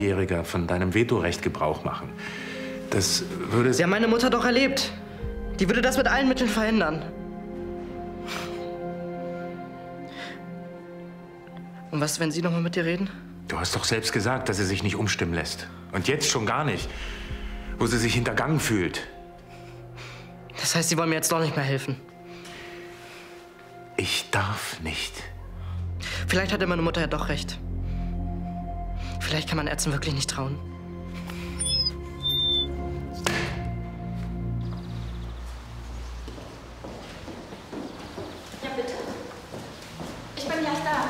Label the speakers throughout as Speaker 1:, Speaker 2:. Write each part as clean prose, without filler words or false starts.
Speaker 1: Jähriger von deinem Vetorecht Gebrauch machen. Das würde...
Speaker 2: Sie haben meine Mutter doch erlebt. Die würde das mit allen Mitteln verhindern. Und was, wenn Sie noch mal mit ihr reden?
Speaker 1: Du hast doch selbst gesagt, dass sie sich nicht umstimmen lässt. Und jetzt schon gar nicht, wo sie sich hintergangen fühlt.
Speaker 2: Das heißt, Sie wollen mir jetzt doch nicht mehr helfen?
Speaker 1: Ich darf nicht.
Speaker 2: Vielleicht hatte meine Mutter ja doch recht. Vielleicht kann man Ärzten wirklich nicht trauen.
Speaker 3: Ja, bitte. Ich bin gleich da.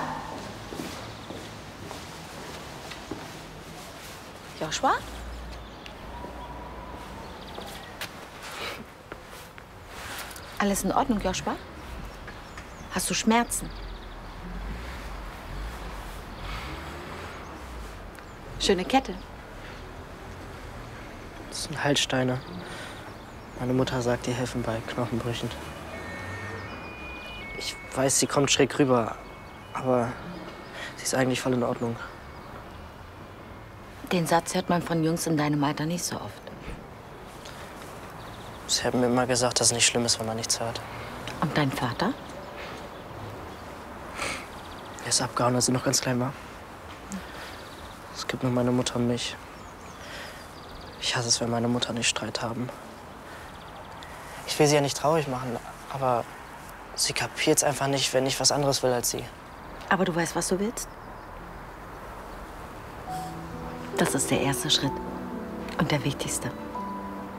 Speaker 3: Joshua? Alles in Ordnung, Joshua? Hast du Schmerzen? Schöne Kette.
Speaker 2: Das sind Halssteine. Meine Mutter sagt, die helfen bei Knochenbrüchen. Ich weiß, sie kommt schräg rüber, aber sie ist eigentlich voll in Ordnung.
Speaker 3: Den Satz hört man von Jungs in deinem Alter nicht so oft.
Speaker 2: Sie haben mir immer gesagt, dass es nicht schlimm ist, wenn man nichts hört.
Speaker 3: Und dein Vater?
Speaker 2: Er ist abgehauen, als sie noch ganz klein war. Es gibt nur meine Mutter und mich. Ich hasse es, wenn meine Mutter nicht Streit haben. Ich will sie ja nicht traurig machen, aber sie kapiert's einfach nicht, wenn ich was anderes will als sie.
Speaker 3: Aber du weißt, was du willst? Das ist der erste Schritt und der wichtigste.